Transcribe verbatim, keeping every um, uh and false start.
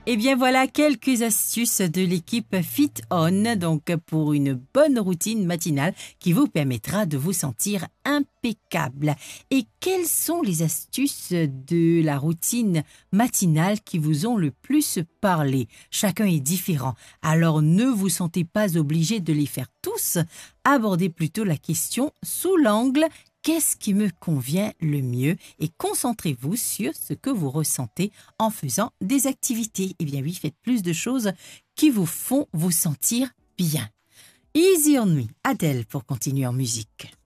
Eh bien voilà quelques astuces de l'équipe Fit On, donc pour une bonne routine matinale qui vous permettra de vous sentir impeccable. Et quelles sont les astuces de la routine matinale qui vous ont le plus parlé? Chacun est différent, alors ne vous sentez pas obligé de les faire tous. Abordez plutôt la question sous l'angle qu'est-ce qui me convient le mieux et concentrez-vous sur ce que vous ressentez en faisant des activités. Eh bien oui, faites plus de choses qui vous font vous sentir bien. Easy on me, Adele pour continuer en musique.